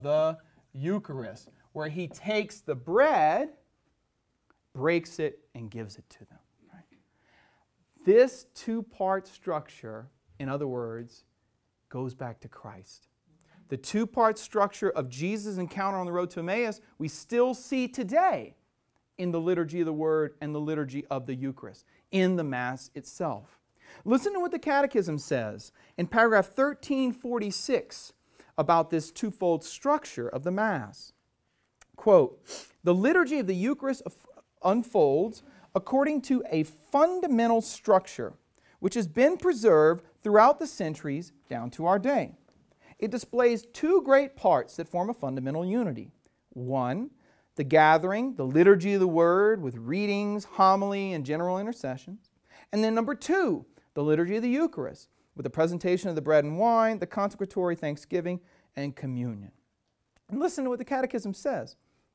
the Eucharist, where he takes the bread, breaks it, and gives it to them. Right? This two-part structure, in other words, goes back to Christ. The two-part structure of Jesus' encounter on the road to Emmaus, we still see today in the liturgy of the Word and the liturgy of the Eucharist, in the Mass itself. Listen to what the Catechism says in paragraph 1346 about this twofold structure of the Mass. Quote, "The liturgy of the Eucharist unfolds according to a fundamental structure which has been preserved throughout the centuries down to our day. It displays two great parts that form a fundamental unity. One, the gathering, the liturgy of the Word with readings, homily, and general intercessions. And then number two, the liturgy of the Eucharist with the presentation of the bread and wine, the consecratory thanksgiving, and communion." And listen to what the Catechism says.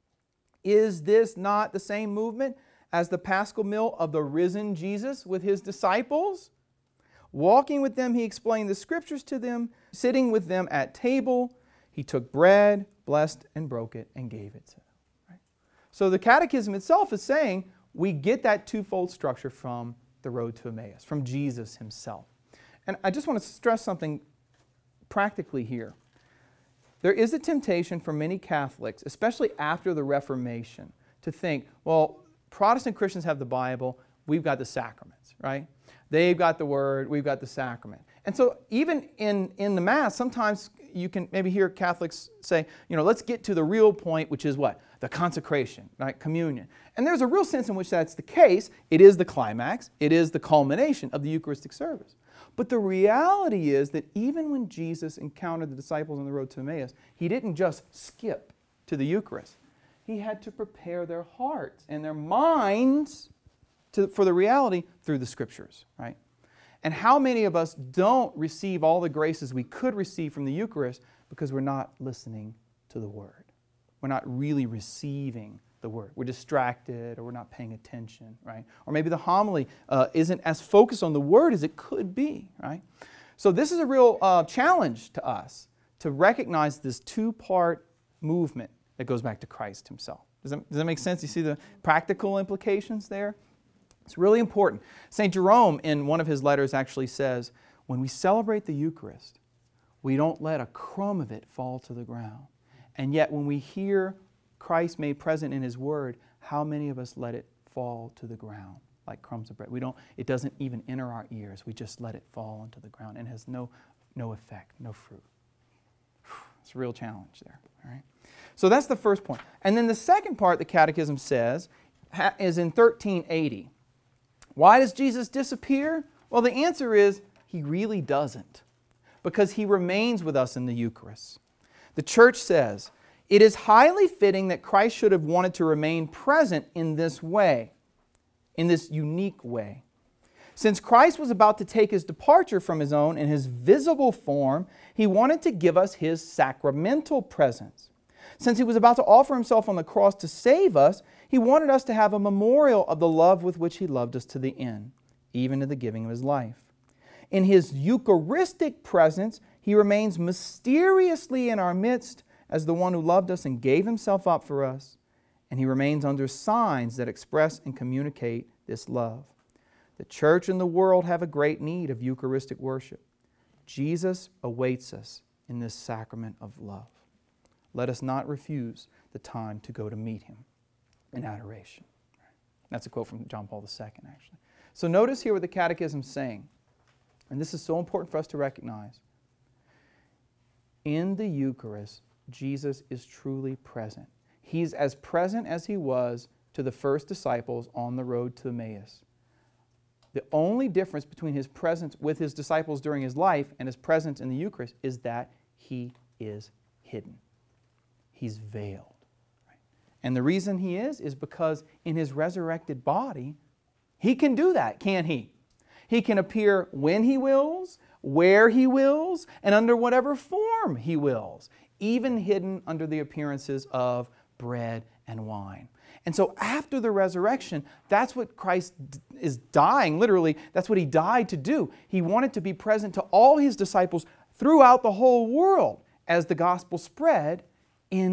Is this not the same movement as the Paschal meal of the risen Jesus with his disciples? Walking with them, he explained the Scriptures to them. Sitting with them at table, he took bread, blessed and broke it, and gave it to them. Right? So the Catechism itself is saying we get that twofold structure from the road to Emmaus, from Jesus himself. And I just want to stress something practically here. There is a temptation for many Catholics, especially after the Reformation, to think, well, Protestant Christians have the Bible, we've got the sacraments, right? They've got the Word, we've got the sacrament. And so even in the Mass, sometimes you can maybe hear Catholics say, let's get to the real point, which is what? The consecration, right? Communion. And there's a real sense in which that's the case. It is the climax. It is the culmination of the Eucharistic service. But the reality is that even when Jesus encountered the disciples on the road to Emmaus, he didn't just skip to the Eucharist. He had to prepare their hearts and their minds for the reality through the Scriptures, right? And how many of us don't receive all the graces we could receive from the Eucharist because we're not listening to the Word? We're not really receiving the Word. We're distracted or we're not paying attention, right? Or maybe the homily isn't as focused on the Word as it could be, right? So this is a real challenge to us to recognize this two-part movement that goes back to Christ himself. Does that make sense? You see the practical implications there? It's really important. St. Jerome, in one of his letters, actually says, when we celebrate the Eucharist, we don't let a crumb of it fall to the ground. And yet when we hear Christ made present in His Word, how many of us let it fall to the ground like crumbs of bread? It doesn't even enter our ears. We just let it fall onto the ground and has no effect, no fruit. It's a real challenge there. All right? So that's the first point. And then the second part the Catechism says is in 1380. Why does Jesus disappear? Well, the answer is He really doesn't, because He remains with us in the Eucharist. The Church says, it is highly fitting that Christ should have wanted to remain present in this way, in this unique way. Since Christ was about to take His departure from His own in His visible form, He wanted to give us His sacramental presence. Since He was about to offer Himself on the cross to save us, He wanted us to have a memorial of the love with which He loved us to the end, even to the giving of His life. In His Eucharistic presence, He remains mysteriously in our midst as the one who loved us and gave Himself up for us, and He remains under signs that express and communicate this love. The Church and the world have a great need of Eucharistic worship. Jesus awaits us in this sacrament of love. Let us not refuse the time to go to meet Him in adoration. That's a quote from John Paul II, actually. So notice here what the Catechism is saying, and this is so important for us to recognize. In the Eucharist, Jesus is truly present. He's as present as He was to the first disciples on the road to Emmaus. The only difference between His presence with His disciples during His life and His presence in the Eucharist is that He is hidden. He's veiled. Right? And the reason He is because in His resurrected body, He can do that, can't He? He can appear when He wills, where He wills, and under whatever form He wills, even hidden under the appearances of bread and wine. And so after the resurrection, that's what Christ is dying, literally, that's what He died to do. He wanted to be present to all His disciples throughout the whole world as the gospel spread